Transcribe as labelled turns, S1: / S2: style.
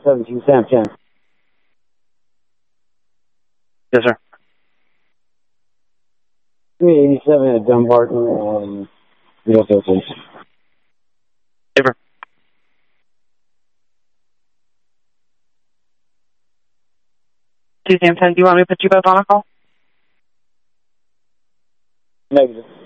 S1: 072 Sam 10.
S2: Yes, sir.
S1: 387 at Dumbarton and 013.
S2: Paper.
S3: Sam 10, do you want me to put you both on a call?
S1: Negative.